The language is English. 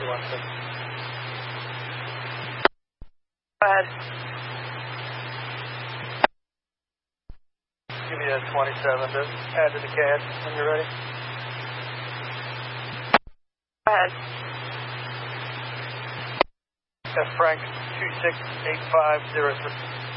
216. Go ahead. Give me that 27 to add to the CAD when you're ready. Go ahead. That's Frank 268503.